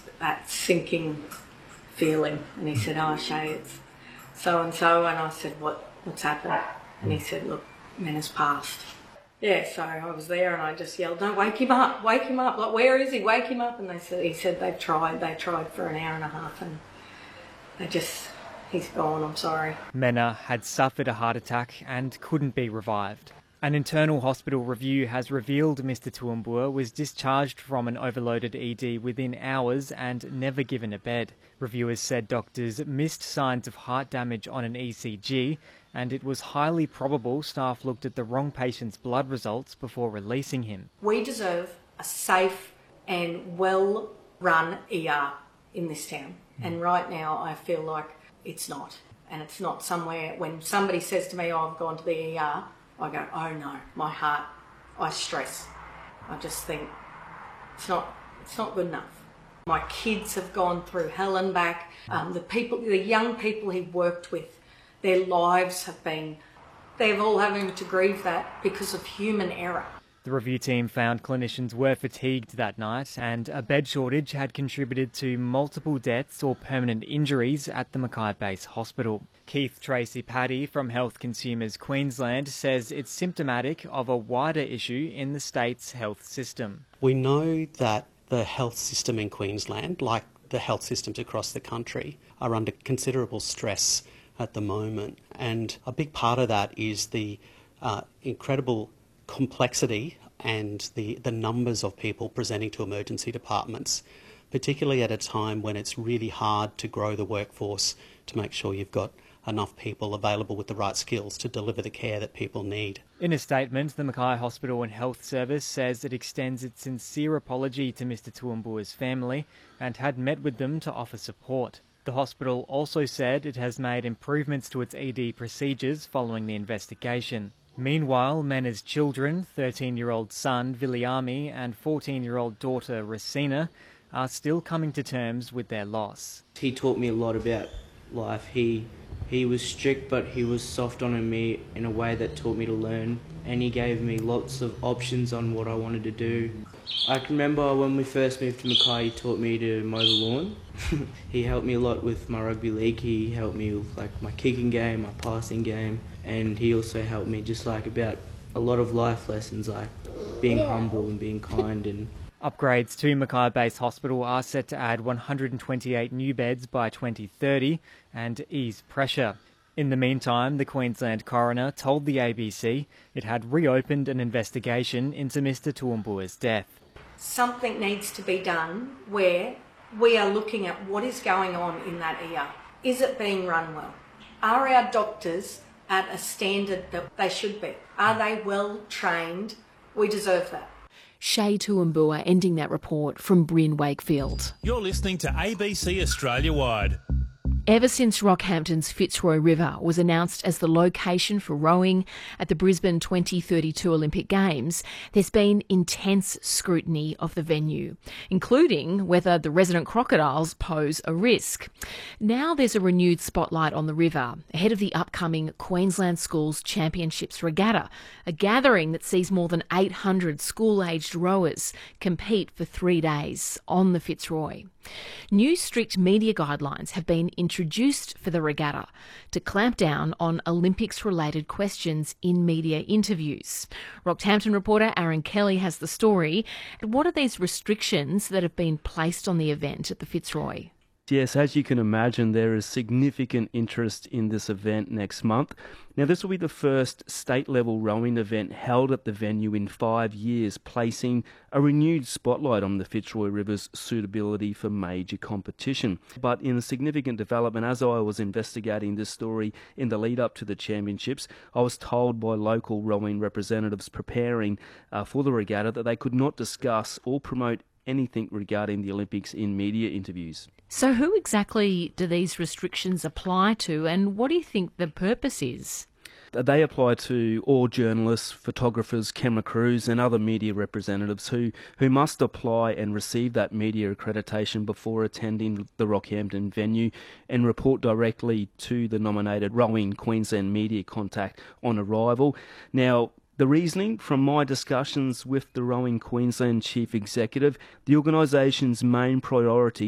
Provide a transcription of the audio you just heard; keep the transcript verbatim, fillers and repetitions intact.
that sinking feeling. And he said, oh, Shay, it's so-and-so. And I said, what, what's happened? And he said, look, man has passed. Yeah, so I was there and I just yelled, no, wake him up, wake him up. Like, where is he? Wake him up. And they said, he said they've tried. They tried for an hour and a half and they just, he's gone, I'm sorry. Mena had suffered a heart attack and couldn't be revived. An internal hospital review has revealed Mister Toowoomba was discharged from an overloaded E D within hours and never given a bed. Reviewers said doctors missed signs of heart damage on an E C G, and it was highly probable staff looked at the wrong patient's blood results before releasing him. We deserve a safe and well-run E R in this town, and right now I feel like it's not. And it's not somewhere, when somebody says to me, oh, I've gone to the E R, I go, oh no, my heart, I stress. I just think it's not, it's not good enough. My kids have gone through hell and back. Um, the people, the young people he worked with, their lives have been, they're all having to grieve that because of human error. The review team found clinicians were fatigued that night and a bed shortage had contributed to multiple deaths or permanent injuries at the Mackay Base Hospital. Keith Tracy Paddy from Health Consumers Queensland says it's symptomatic of a wider issue in the state's health system. We know that the health system in Queensland, like the health systems across the country, are under considerable stress at the moment, and a big part of that is the uh, incredible complexity and the, the numbers of people presenting to emergency departments, particularly at a time when it's really hard to grow the workforce to make sure you've got enough people available with the right skills to deliver the care that people need. In a statement, the Mackay Hospital and Health Service says it extends its sincere apology to Mister Toowoomba's family and had met with them to offer support. The hospital also said it has made improvements to its E D procedures following the investigation. Meanwhile, Mena's children, thirteen-year-old son Viliami and fourteen-year-old daughter Racina, are still coming to terms with their loss. He taught me a lot about life. He he was strict, but he was soft on me in a way that taught me to learn, and he gave me lots of options on what I wanted to do. I can remember when we first moved to Mackay, he taught me to mow the lawn. He helped me a lot with my rugby league. He helped me with like my kicking game, my passing game, and he also helped me just like about a lot of life lessons, like being humble and being kind. And upgrades to Mackay Base Hospital are set to add one hundred twenty-eight new beds by twenty thirty and ease pressure. In the meantime, the Queensland coroner told the A B C it had reopened an investigation into Mister Toowoomba's death. Something needs to be done where we are looking at what is going on in that E R. Is it being run well? Are our doctors at a standard that they should be? Are they well trained? We deserve that. Shay Toowoomba ending that report from Bryn Wakefield. You're listening to A B C Australia Wide. Ever since Rockhampton's Fitzroy River was announced as the location for rowing at the Brisbane twenty thirty-two Olympic Games, there's been intense scrutiny of the venue, including whether the resident crocodiles pose a risk. Now there's a renewed spotlight on the river ahead of the upcoming Queensland Schools Championships Regatta, a gathering that sees more than eight hundred school-aged rowers compete for three days on the Fitzroy. New strict media guidelines have been introduced for the regatta to clamp down on Olympics-related questions in media interviews. Rockhampton reporter Aaron Kelly has the story. What are these restrictions that have been placed on the event at the Fitzroy? Yes, as you can imagine, there is significant interest in this event next month. Now, this will be the first state-level rowing event held at the venue in five years, placing a renewed spotlight on the Fitzroy River's suitability for major competition. But in a significant development, as I was investigating this story in the lead-up to the championships, I was told by local rowing representatives preparing uh, for the regatta that they could not discuss or promote anything regarding the Olympics in media interviews. So who exactly do these restrictions apply to, and what do you think the purpose is? They apply to all journalists, photographers, camera crews and other media representatives who, who must apply and receive that media accreditation before attending the Rockhampton venue and report directly to the nominated Rowing Queensland media contact on arrival. Now, the reasoning from my discussions with the Rowing Queensland Chief Executive, the organisation's main priority